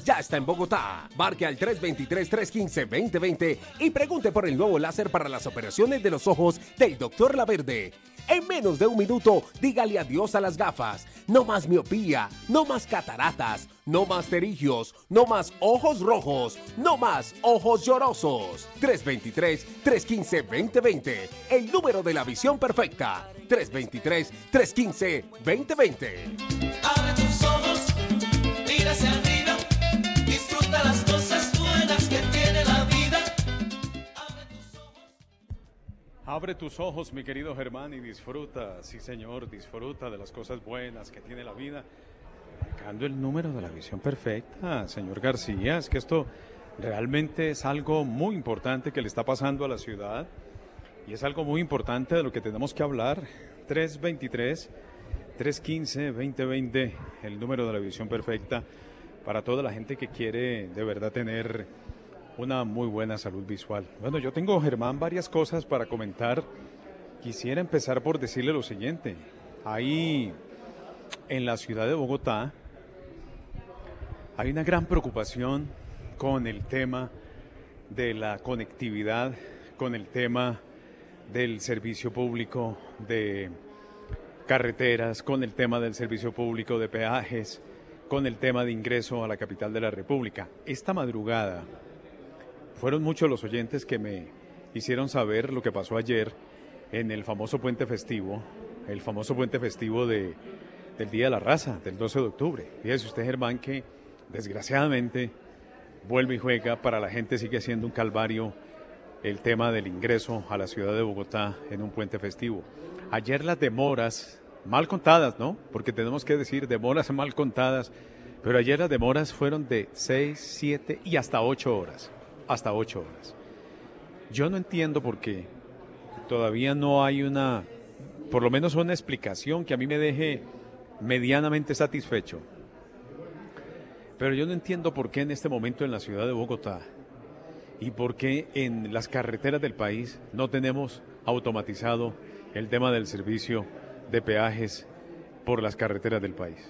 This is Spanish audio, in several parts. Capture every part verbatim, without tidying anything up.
ya está en Bogotá. Marque al tres dos tres, tres uno cinco, dos cero dos cero y pregunte por el nuevo láser para las operaciones de los ojos del doctor Laverde. En menos de un minuto, dígale adiós a las gafas. No más miopía, no más cataratas, no más terigios, no más ojos rojos, no más ojos llorosos. tres dos tres, tres uno cinco, dos cero dos cero, el número de la visión perfecta. tres dos tres, tres uno cinco, dos cero dos cero. Abre tus ojos, mira hacia arriba, disfruta las cosas buenas que tiene la vida. Abre tus ojos. Abre tus ojos, mi querido Germán, y disfruta, sí señor, disfruta de las cosas buenas que tiene la vida. Marcando el número de la visión perfecta, señor García, es que esto realmente es algo muy importante que le está pasando a la ciudad y es algo muy importante de lo que tenemos que hablar. tres dos tres, tres uno cinco, dos cero dos cero, el número de la visión perfecta para toda la gente que quiere de verdad tener una muy buena salud visual. Bueno, yo tengo, Germán, varias cosas para comentar. Quisiera empezar por decirle lo siguiente. Ahí en la ciudad de Bogotá hay una gran preocupación con el tema de la conectividad, con el tema del servicio público de carreteras, con el tema del servicio público de peajes, con el tema de ingreso a la capital de la República. Esta madrugada fueron muchos los oyentes que me hicieron saber lo que pasó ayer en el famoso puente festivo, el famoso puente festivo de, del Día de la Raza, del doce de octubre. Fíjese usted, Germán, que desgraciadamente vuelve y juega, para la gente sigue siendo un calvario el tema del ingreso a la ciudad de Bogotá en un puente festivo. Ayer las demoras, mal contadas, ¿no? Porque tenemos que decir demoras mal contadas, pero ayer las demoras fueron de seis, siete y hasta ocho horas. Hasta ocho horas. Yo no entiendo por qué todavía no hay una, por lo menos una explicación que a mí me deje medianamente satisfecho. Pero yo no entiendo por qué en este momento en la ciudad de Bogotá y por qué en las carreteras del país no tenemos automatizado el tema del servicio de peajes por las carreteras del país.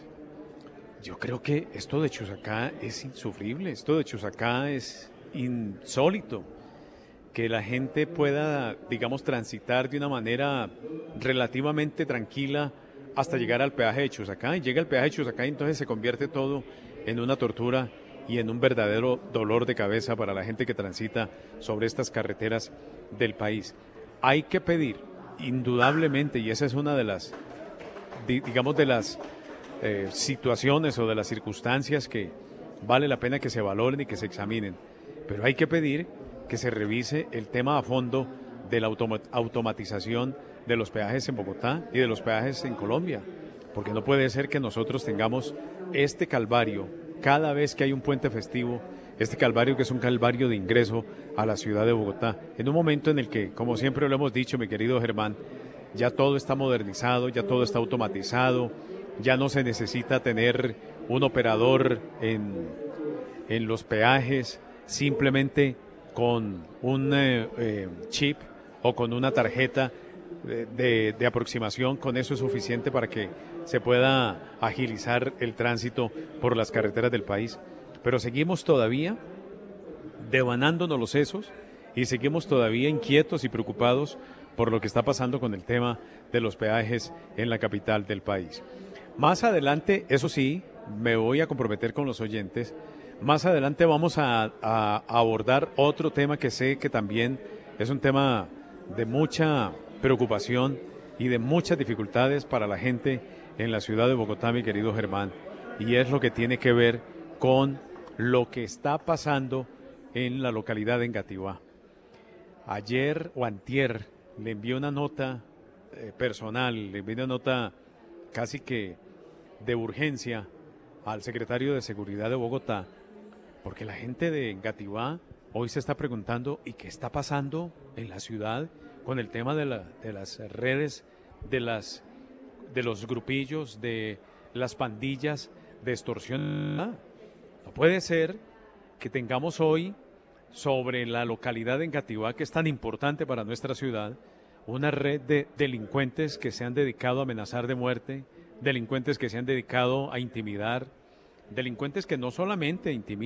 Yo creo que esto de Chusacá es insufrible, esto de Chusacá es insólito, que la gente pueda, digamos, transitar de una manera relativamente tranquila hasta llegar al peaje de Chusacá, y llega al peaje de Chusacá y entonces se convierte todo en una tortura y en un verdadero dolor de cabeza para la gente que transita sobre estas carreteras del país. Hay que pedir, indudablemente, y esa es una de las, digamos, de las eh, situaciones o de las circunstancias que vale la pena que se valoren y que se examinen, pero hay que pedir que se revise el tema a fondo de la automa- automatización de los peajes en Bogotá y de los peajes en Colombia, porque no puede ser que nosotros tengamos este calvario cada vez que hay un puente festivo, este calvario que es un calvario de ingreso a la ciudad de Bogotá, en un momento en el que, como siempre lo hemos dicho, mi querido Germán, ya todo está modernizado, ya todo está automatizado, ya no se necesita tener un operador en, en los peajes, simplemente con un eh, eh, chip o con una tarjeta de, de, de aproximación, con eso es suficiente para que se pueda agilizar el tránsito por las carreteras del país. Pero seguimos todavía devanándonos los sesos y seguimos todavía inquietos y preocupados por lo que está pasando con el tema de los peajes en la capital del país. Más adelante, eso sí, me voy a comprometer con los oyentes. Más adelante vamos a, a abordar otro tema que sé que también es un tema de mucha preocupación y de muchas dificultades para la gente en la ciudad de Bogotá, mi querido Germán, y es lo que tiene que ver con lo que está pasando en la localidad de Engativá. Ayer o antier le envié una nota eh, personal, le envié una nota casi que de urgencia al secretario de Seguridad de Bogotá, porque la gente de Engativá hoy se está preguntando ¿y qué está pasando en la ciudad con el tema de, la, de las redes, de, las, de los grupillos, de las pandillas de extorsión? No puede ser que tengamos hoy sobre la localidad de Engativá, que es tan importante para nuestra ciudad, una red de delincuentes que se han dedicado a amenazar de muerte, delincuentes que se han dedicado a intimidar, delincuentes que no solamente intimidan,